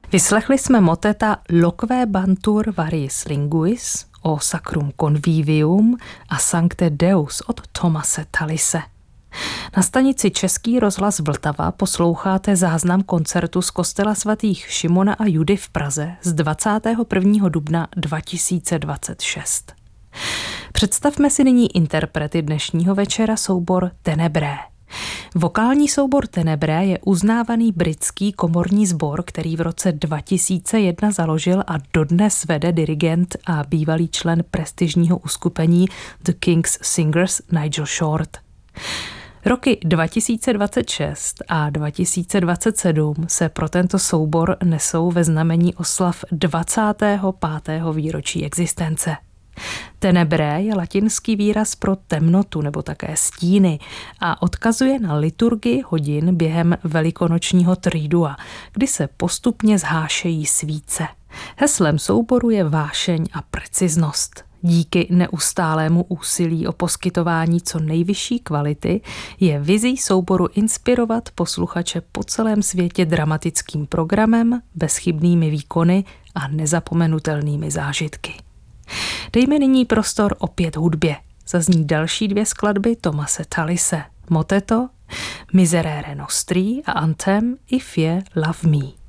Vyslechli jsme moteta Loque bantur variis linguis o Sacrum Convivium a Sancte Deus od Thomase Tallise. Na stanici Český rozhlas Vltava posloucháte záznam koncertu z kostela svatých Šimona a Judy v Praze z 21. dubna 2026. Představme si nyní interprety dnešního večera, soubor Tenebrae. Vokální soubor Tenebrae je uznávaný britský komorní sbor, který v roce 2001 založil a dodnes vede dirigent a bývalý člen prestižního uskupení The King's Singers Nigel Short. Roky 2026 a 2027 se pro tento soubor nesou ve znamení oslav 25. výročí existence. Tenebrae je latinský výraz pro temnotu nebo také stíny a odkazuje na liturgii hodin během velikonočního tridua, kdy se postupně zhášejí svíce. Heslem souboru je vášeň a preciznost. Díky neustálému úsilí o poskytování co nejvyšší kvality je vizí souboru inspirovat posluchače po celém světě dramatickým programem, bezchybnými výkony a nezapomenutelnými zážitky. Dejme nyní prostor opět hudbě. Zazní další dvě skladby Thomase Tallise, moteto Miserere Nostri a anthem If Ye Love Me.